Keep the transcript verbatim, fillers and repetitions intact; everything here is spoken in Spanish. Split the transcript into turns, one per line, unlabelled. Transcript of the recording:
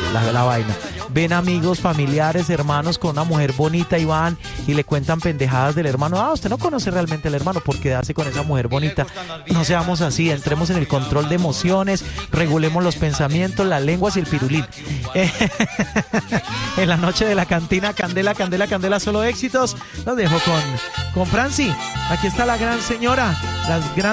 la, la vaina. Ven amigos, familiares, hermanos con una mujer bonita y van y le cuentan pendejadas del hermano. Ah, usted no conoce realmente al hermano por quedarse con esa mujer bonita. No seamos así, entremos en el control de emociones, regulemos los pensamientos, las lenguas y el pirulín. Eh, en la noche de la cantina, candela, candela, candela, solo éxitos. Los dejo con, con Franci. Aquí está la gran señora, las grandes